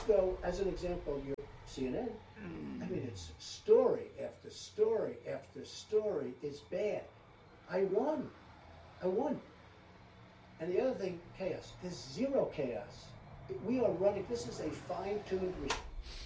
let's go, as an example, your CNN. I mean, it's story after story after story is bad. I won. And the other thing, chaos. There's zero chaos. We are running, this is a fine-tuned machine.